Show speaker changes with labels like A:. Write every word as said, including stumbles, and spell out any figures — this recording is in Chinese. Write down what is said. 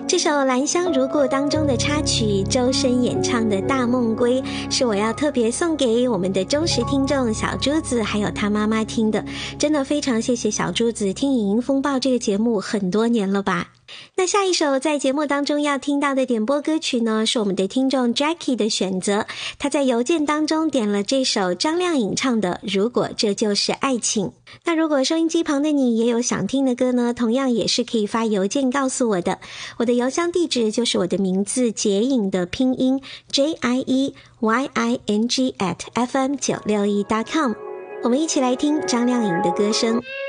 A: 这首《兰香如故》当中的插曲，周深演唱的《大梦归》，是我要特别送给我们的忠实听众小珠子还有他妈妈听的。真的非常谢谢小珠子听影音风暴这个节目很多年了吧。那下一首在节目当中要听到的点播歌曲呢，是我们的听众 Jackie 的选择，他在邮件当中点了这首张靓颖唱的《如果这就是爱情》。那如果收音机旁的你也有想听的歌呢，同样也是可以发邮件告诉我的，我的邮箱地址就是我的名字杰颖的拼音 J I E Y I N G at F M 九六一 dot com。 我们一起来听张靓颖的歌声。